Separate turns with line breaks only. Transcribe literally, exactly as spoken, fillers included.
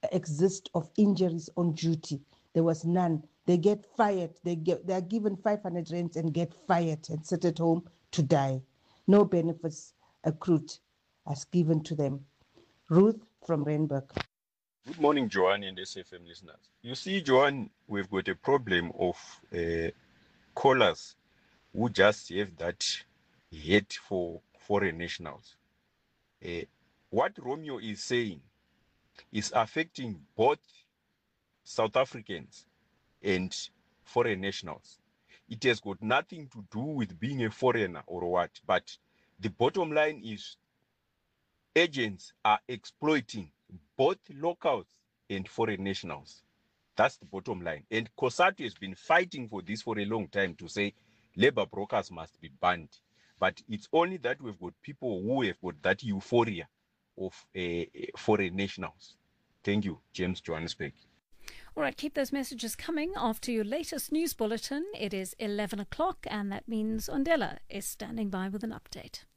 exist of injuries on duty. There was none. They get fired. They get they are given five hundred rands and get fired and sit at home to die. No benefits accrued as given to them. Ruth from Randburg.
Good morning, Joanne and S F M listeners. You see, Joanne, we've got a problem of uh, callers who just have that hate for foreign nationals. Uh, what Romeo is saying is affecting both South Africans and foreign nationals. It has got nothing to do with being a foreigner or what, but the bottom line is agents are exploiting both locals and foreign nationals. That's the bottom line. And COSATU has been fighting for this for a long time to say labor brokers must be banned. But it's only that we've got people who have got that euphoria of uh, foreign nationals. Thank you, James Johannesburg.
All right, keep those messages coming after your latest news bulletin. It is eleven o'clock, and that means Ondela is standing by with an update.